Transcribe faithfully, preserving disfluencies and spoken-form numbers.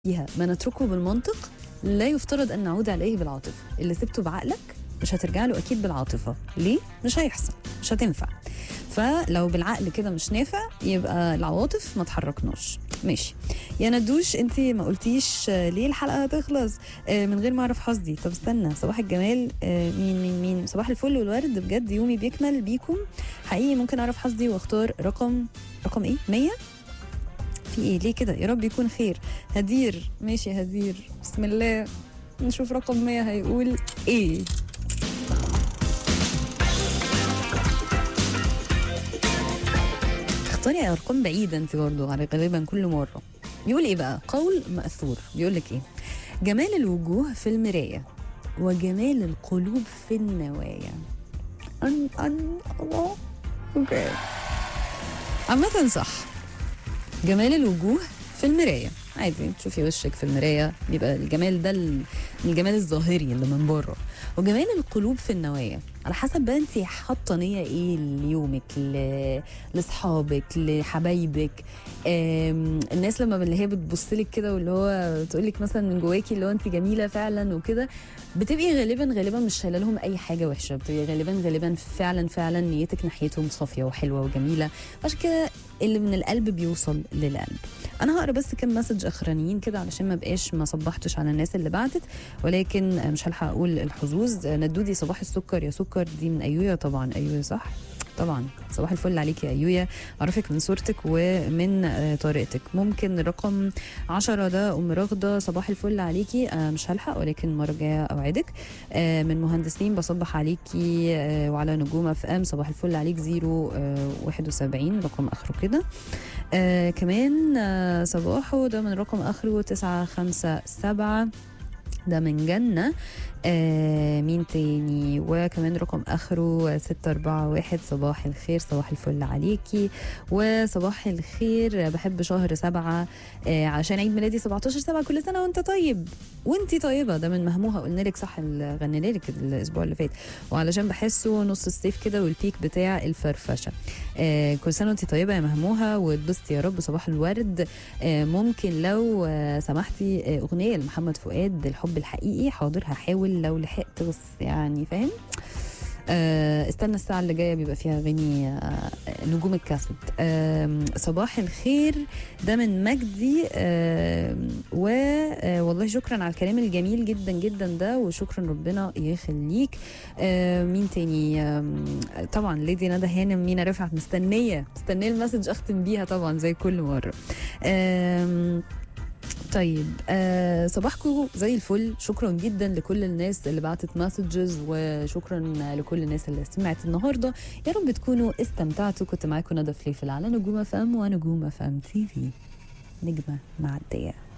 فيها ما نتركه بالمنطق لا يفترض أن نعود عليه بالعاطفة. اللي سبته بعقلك مش هترجع له أكيد بالعاطفة. ليه؟ مش هيحصل، مش هتنفع. فلو بالعقل كده مش نافع يبقى العواطف ما تحركناش. ماشي يا ندوش، انت ما قلتيش ليه الحلقة هتخلص من غير ما اعرف حظي. طب استنى، صباح الجمال، مين مين مين صباح الفل والورد، بجد يومي بيكمل بيكم حقيقي. ممكن اعرف حظي واختار رقم رقم ايه؟ مية. في ايه ليه كده؟ يا رب يكون خير. هدير، ماشي هدير، بسم الله نشوف رقم مية هيقول ايه. اختاري ارقام بعيده انت برضه على غالبا كل مره. بيقول ايه بقى؟ قول مأثور بيقول لك ايه؟ جمال الوجوه في المرايه وجمال القلوب في النوايا. ان ان الله. اوكي عامه صح. جمال الوجوه في المرايه، عادي تشوفي وشك في المرايه بيبقى الجمال ده الجمال الظاهري اللي من بره. وجمال القلوب في النوايا على حسب بقى انت حاطه نيه ايه ليومك، لاصحابك، لحبايبك. الناس لما اللي هي بتبص لك كده واللي هو تقول لك مثلا من جواكي اللي هو انت جميله فعلا وكده، بتبقي غالبا غالبا مش شايله لهم اي حاجه وحشه، بتبقي غالبا غالبا فعلا فعلا نيتك ناحيتهم صافيه وحلوه وجميله. عشان كده اللي من القلب بيوصل للقلب. انا هقرا بس كم مسج اخرانيين كده علشان ما بقاش ما صبحتش على الناس اللي بعتت، ولكن مش هلحق اقول الحظوظ. ندودي صباح السكر يا سكر، دي من ايويا طبعا. ايويا صح طبعا. صباح الفل عليك يا ايويا، اعرفك من صورتك ومن طريقتك. ممكن رقم عشرة ده ام رغده، صباح الفل عليكي. مش هلحق ولكن المره الجايه اوعدك. من مهندسين بصبح عليكي وعلى نجوم اف ام، صباح الفل عليك. زيرو واحد وسبعين رقم اخره كده. آه كمان آه صباحه ده من رقم اخره تسعة خمسة سبعة، ده من جنة. آه مين تاني؟ وكمان رقم اخره ستة أربعة واحد، صباح الخير، صباح الفل عليكي وصباح الخير. بحب شهر سبعة آه عشان عيد ميلادي سبعتاشر سبعة، كل سنة وانت طيب وانتي طيبة. ده من مهموها، قلنا لك صح، غنينا لك الاسبوع اللي فات. وعلشان بحسه نص الصيف كده والبيك بتاع الفرفشة. آه كل سنة وانتي طيبة يا مهموها واتبسطي يا رب. صباح الورد. آه ممكن لو آه سمحتي آه اغنية لمحمد فؤاد، الحب الحقيقي. حاضر هحاول لو لحقت، بس يعني فاهم. أه استنى الساعة اللي جاية بيبقى فيها أغاني أه نجوم الكاسيت. أه صباح الخير ده من مجدي. أه والله شكرا على الكلام الجميل جدا جدا ده، وشكرا ربنا يخليك. أه مين تاني؟ أه طبعا ليدي ندى هانم، مينا رفعت، مستنية مستنية المسج أختم بيها طبعا زي كل مرة. أه طيب آه صباحكم زي الفل. شكرا جدا لكل الناس اللي بعتت مسجز، وشكرا لكل الناس اللي سمعت النهارده. يا رب تكونوا استمتعتوا. كنت معاكم ندى فليفل على نجوم اف ام ونجوم اف ام تي في. نجمه معديه.